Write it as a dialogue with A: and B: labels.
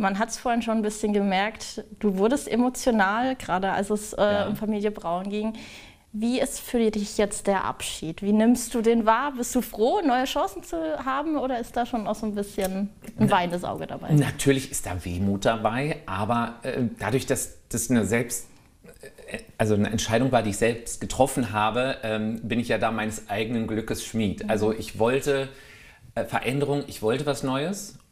A: Man hat es vorhin schon ein bisschen gemerkt, du wurdest emotional, gerade als es um Familie Braun ging. Wie ist für dich jetzt der Abschied? Wie nimmst du den wahr? Bist du froh, neue Chancen zu haben, oder ist da schon auch so ein bisschen ein weinendes Auge dabei?
B: Natürlich ist da Wehmut dabei, aber dadurch, dass das eine Entscheidung war, die ich selbst getroffen habe, bin ich ja da meines eigenen Glückes Schmied. Also ich wollte Veränderung, ich wollte was Neues